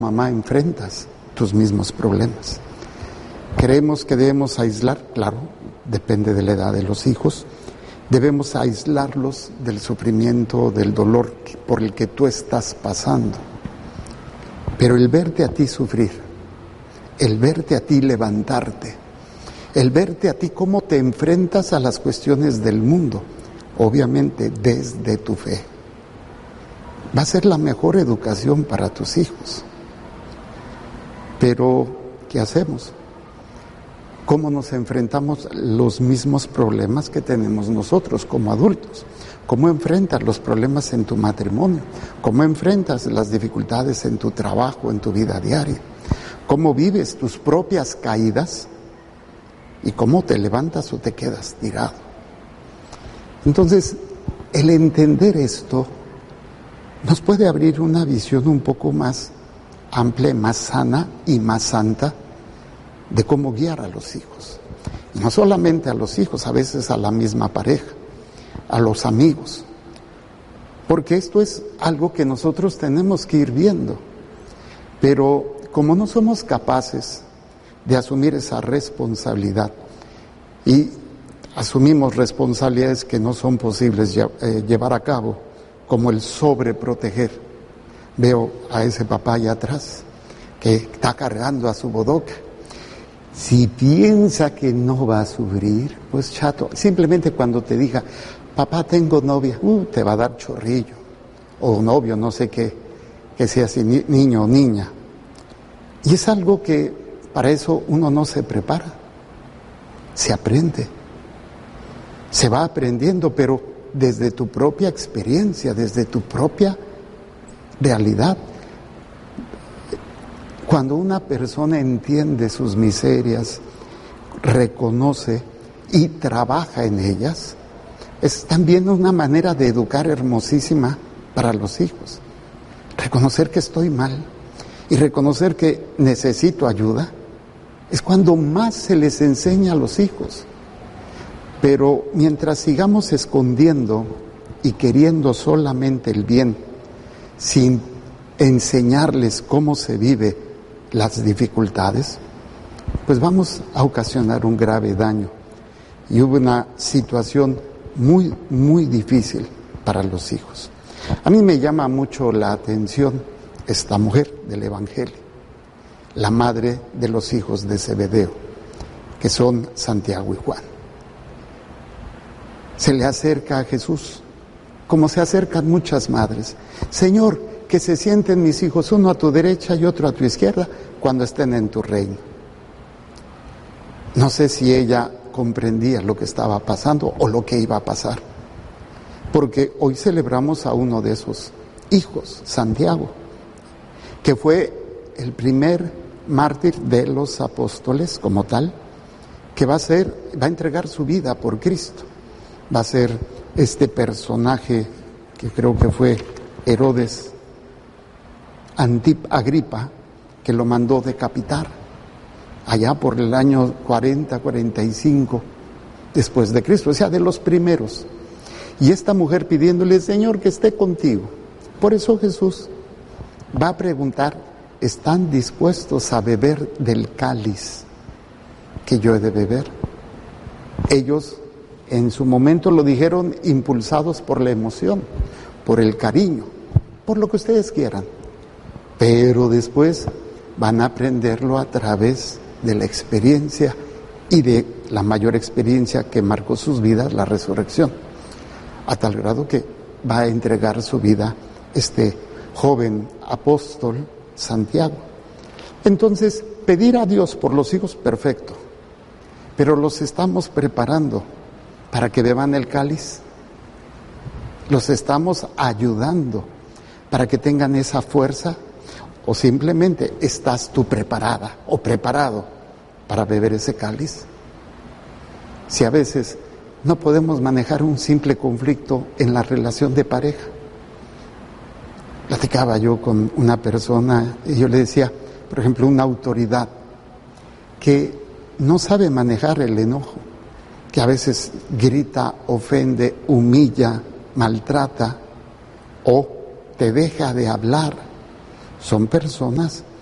mamá enfrentas tus mismos problemas. Creemos que debemos aislar, claro, depende de la edad de los hijos, debemos aislarlos del sufrimiento, del dolor por el que tú estás pasando. Pero el verte a ti sufrir, el verte a ti levantarte, el verte a ti cómo te enfrentas a las cuestiones del mundo, obviamente desde tu fe, va a ser la mejor educación para tus hijos. Pero, ¿qué hacemos? ¿Cómo nos enfrentamos los mismos problemas que tenemos nosotros como adultos? ¿Cómo enfrentas los problemas en tu matrimonio? ¿Cómo enfrentas las dificultades en tu trabajo, en tu vida diaria? ¿Cómo vives tus propias caídas? ¿Y cómo te levantas o te quedas tirado? Entonces, el entender esto nos puede abrir una visión un poco más amplia, más sana y más santa de cómo guiar a los hijos. Y no solamente a los hijos, a veces a la misma pareja, a los amigos. Porque esto es algo que nosotros tenemos que ir viendo. Pero como no somos capaces de asumir esa responsabilidad y asumimos responsabilidades que no son posibles llevar a cabo, como el sobreproteger. Veo a ese papá allá atrás que está cargando a su bodoca. Si piensa que no va a sufrir, pues chato, simplemente cuando te diga, papá, tengo novia, te va a dar chorrillo, o novio, no sé qué, que sea si niño o niña. Y es algo que para eso uno no se prepara, se aprende, se va aprendiendo, pero desde tu propia experiencia, desde tu propia realidad. Cuando una persona entiende sus miserias, reconoce y trabaja en ellas, es también una manera de educar hermosísima para los hijos. Reconocer que estoy mal y reconocer que necesito ayuda es cuando más se les enseña a los hijos. Pero mientras sigamos escondiendo y queriendo solamente el bien, sin enseñarles cómo se vive las dificultades, pues vamos a ocasionar un grave daño. Y hubo una situación muy, muy difícil para los hijos. A mí me llama mucho la atención esta mujer del Evangelio, la madre de los hijos de Zebedeo, que son Santiago y Juan. Se le acerca a Jesús, como se acercan muchas madres. Señor, que se sienten mis hijos, uno a tu derecha y otro a tu izquierda, cuando estén en tu reino. No sé si ella comprendía lo que estaba pasando o lo que iba a pasar, porque hoy celebramos a uno de esos hijos, Santiago, que fue el primer mártir de los apóstoles como tal, que va a entregar su vida por Cristo. Va a ser este personaje que creo que fue Herodes Agripa, que lo mandó decapitar allá por el año 40-45 después de Cristo, o sea, de los primeros. Y esta mujer pidiéndole, Señor, que esté contigo. Por eso Jesús va a preguntar, ¿están dispuestos a beber del cáliz que yo he de beber? Ellos en su momento lo dijeron impulsados por la emoción, por el cariño, por lo que ustedes quieran. Pero después van a aprenderlo a través de la experiencia y de la mayor experiencia que marcó sus vidas, la resurrección. A tal grado que va a entregar su vida este joven apóstol Santiago. Entonces, pedir a Dios por los hijos, perfecto. Pero los estamos preparando para que beban el cáliz. Los estamos ayudando para que tengan esa fuerza, o simplemente estás tú preparada o preparado para beber ese cáliz. Si a veces no podemos manejar un simple conflicto en la relación de pareja. Platicaba yo con una persona y yo le decía, por ejemplo, una autoridad que no sabe manejar el enojo, que a veces grita, ofende, humilla, maltrata o te deja de hablar son personas